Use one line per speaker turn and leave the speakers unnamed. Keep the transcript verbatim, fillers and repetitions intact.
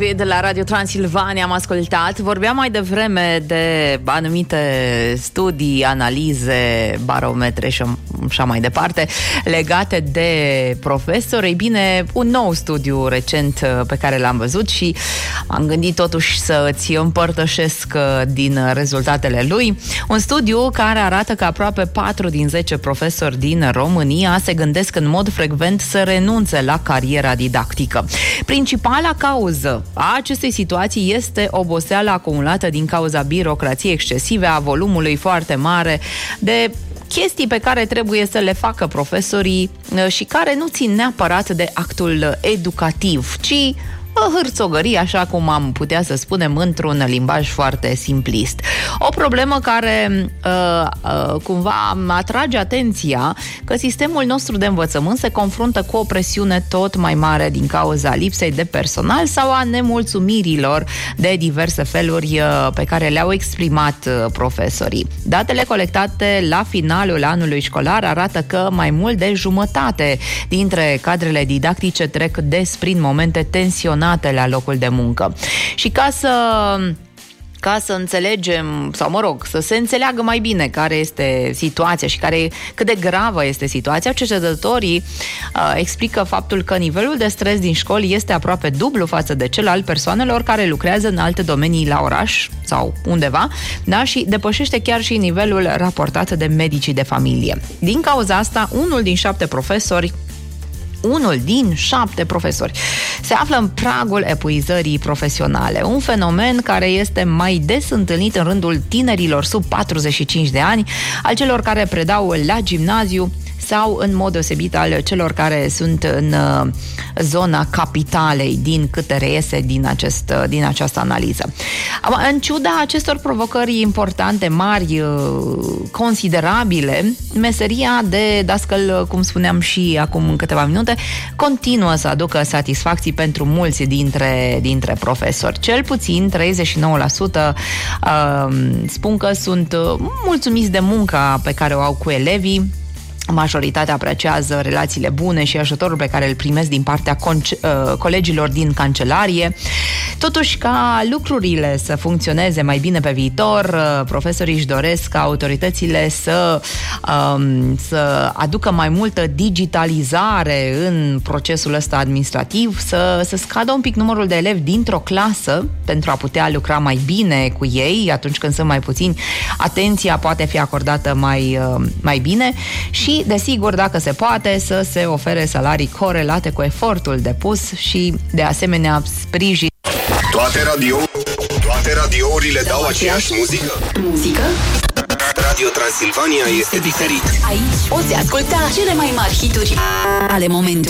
David la Radio Transilvania am ascultat. Vorbeam mai devreme de anumite studii, analize, barometre și așa mai departe legate de profesori. Ei bine, un nou studiu recent pe care l-am văzut și am gândit totuși să îți împărtășesc din rezultatele lui. Un studiu care arată că aproape patru din zece profesori din România se gândesc în mod frecvent să renunțe la cariera didactică. Principala cauză a acestei situații este oboseala acumulată din cauza birocrației excesive, a volumului foarte mare de chestii pe care trebuie să le facă profesorii și care nu țin neapărat de actul educativ, ci hârțogării, așa cum am putea să spunem într-un limbaj foarte simplist. O problemă care uh, uh, cumva atrage atenția că sistemul nostru de învățământ se confruntă cu o presiune tot mai mare din cauza lipsei de personal sau a nemulțumirilor de diverse feluri uh, pe care le-au exprimat uh, profesorii. Datele colectate la finalul anului școlar arată că mai mult de jumătate dintre cadrele didactice trec des prin momente tensionate la locul de muncă. Și ca să ca să înțelegem, sau mă rog, să se înțeleagă mai bine care este situația și care, cât de gravă este situația, cercetătorii uh, explică faptul că nivelul de stres din școli este aproape dublu față de cel al persoanelor care lucrează în alte domenii la oraș sau undeva, da? Și depășește chiar și nivelul raportat de medicii de familie. Din cauza asta, unul din șapte profesori Unul din șapte profesori se află în pragul epuizării profesionale, un fenomen care este mai des întâlnit în rândul tinerilor sub patruzeci și cinci de ani, al celor care predau la gimnaziu sau în mod deosebit al celor care sunt în uh, zona capitalei, din câte reiese din, acest, uh, din această analiză. În ciuda acestor provocări importante, mari, uh, considerabile, meseria de dascăl, cum spuneam și acum în câteva minute, continuă să aducă satisfacții pentru mulți dintre, dintre profesori. Cel puțin treizeci și nouă la sută uh, spun că sunt uh, mulțumiți de munca pe care o au cu elevii. Majoritatea apreciază relațiile bune și ajutorul pe care îl primesc din partea conce- colegilor din cancelarie. Totuși, ca lucrurile să funcționeze mai bine pe viitor, profesorii își doresc ca autoritățile să, um, să aducă mai multă digitalizare în procesul ăsta administrativ, să, să scadă un pic numărul de elevi dintr-o clasă pentru a putea lucra mai bine cu ei atunci când sunt mai puțini. Atenția poate fi acordată mai, mai bine și desigur, dacă se poate, să se ofere salarii corelate cu efortul depus și, de asemenea, sprijin.
Toate radio, toate radiourile dau aceeași muzică?
Muzică?
Radio Transilvania este diferit.
Aici poți asculta cele mai mari hituri ale momentului.